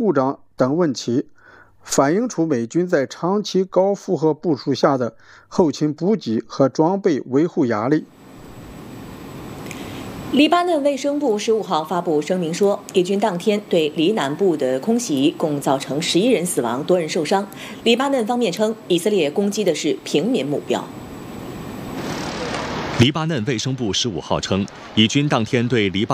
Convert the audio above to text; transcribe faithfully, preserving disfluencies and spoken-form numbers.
故障等问题，反映出美军在长期高负荷部署下的后勤补给和装备维护压力。 黎巴嫩卫生部十五号发布声明说，以军当天对黎南部的空袭共造成十一人死亡，多人受伤。黎巴嫩方面称，以色列攻击的是平民目标。 黎巴嫩卫生部十五号称，以军当天对黎巴